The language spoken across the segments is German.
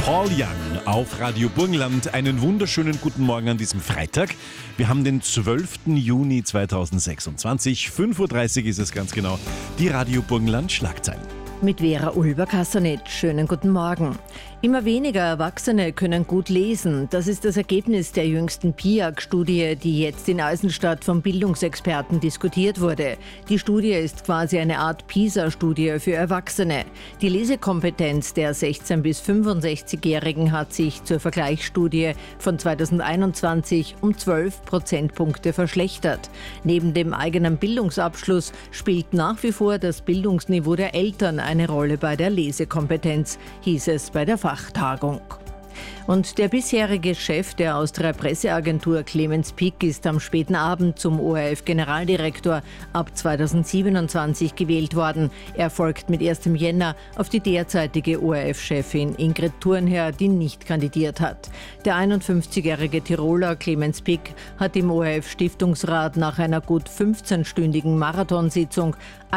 Paul Young auf Radio Burgenland. Einen wunderschönen guten Morgen an diesem Freitag. Wir haben den 12. Juni 2026. 5.30 Uhr ist es ganz genau. Die Radio Burgenland Schlagzeilen. Mit Vera Ulber-Kassanitsch. Schönen guten Morgen. Immer weniger Erwachsene können gut lesen. Das ist das Ergebnis der jüngsten PIAAC-Studie, die jetzt in Eisenstadt von Bildungsexperten diskutiert wurde. Die Studie ist quasi eine Art PISA-Studie für Erwachsene. Die Lesekompetenz der 16- bis 65-Jährigen hat sich zur Vergleichsstudie von 2021 um 12 Prozentpunkte verschlechtert. Neben dem eigenen Bildungsabschluss spielt nach wie vor das Bildungsniveau der Eltern eine Rolle bei der Lesekompetenz, hieß es bei der Fachtagung. Und der bisherige Chef der Austria Presseagentur Clemens Pick ist am späten Abend zum ORF-Generaldirektor ab 2027 gewählt worden. Er folgt mit 1. Jänner auf die derzeitige ORF-Chefin Ingrid Thurnherr, die nicht kandidiert hat. Der 51-jährige Tiroler Clemens Pick hat im ORF-Stiftungsrat nach einer gut 15-stündigen Marathonsitzung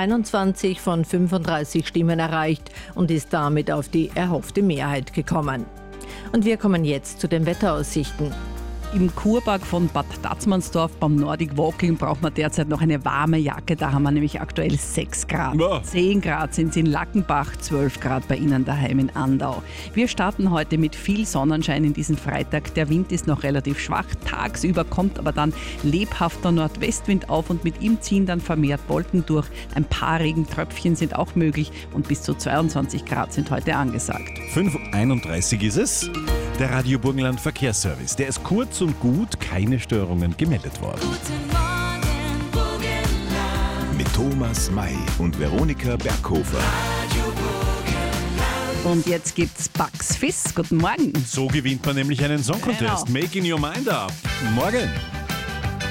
21 von 35 Stimmen erreicht und ist damit auf die erhoffte Mehrheit gekommen. Und wir kommen jetzt zu den Wetteraussichten. Im Kurpark von Bad Tatzmannsdorf beim Nordic Walking braucht man derzeit noch eine warme Jacke. Da haben wir nämlich aktuell 6 Grad. Wow. 10 Grad sind es in Lackenbach, 12 Grad bei Ihnen daheim in Andau. Wir starten heute mit viel Sonnenschein in diesen Freitag. Der Wind ist noch relativ schwach. Tagsüber kommt aber dann lebhafter Nordwestwind auf und mit ihm ziehen dann vermehrt Wolken durch. Ein paar Regentröpfchen sind auch möglich und bis zu 22 Grad sind heute angesagt. 5.31 Uhr ist es. Der Radio Burgenland Verkehrsservice. Der ist kurz und gut, keine Störungen gemeldet worden. Guten Morgen, Burgenland. Mit Thomas May und Veronika Berghofer. Radio Burgenland. Und jetzt gibt's Bugs Fizz. Guten Morgen. So gewinnt man nämlich einen Song Contest. Genau. Making your mind up. Morgen.